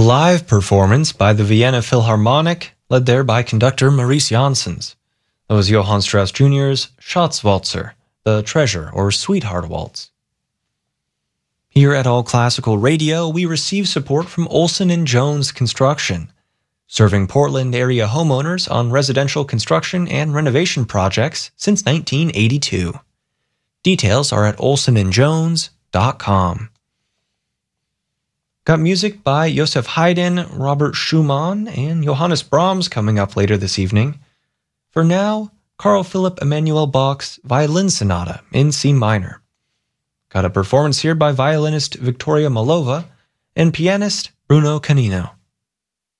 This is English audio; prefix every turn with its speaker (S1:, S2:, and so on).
S1: live performance by the Vienna Philharmonic, led there by conductor Maurice Janssens. That was Johann Strauss Jr.'s Schatzwalzer, the Treasure or Sweetheart Waltz. Here at All Classical Radio, we receive support from Olson & Jones Construction, serving Portland area homeowners on residential construction and renovation projects since 1982. Details are at olsonandjones.com. Got music by Joseph Haydn, Robert Schumann, and Johannes Brahms coming up later this evening. For now, Carl Philipp Emanuel Bach's Violin Sonata in C minor. Got a performance here by violinist Victoria Malova and pianist Bruno Canino.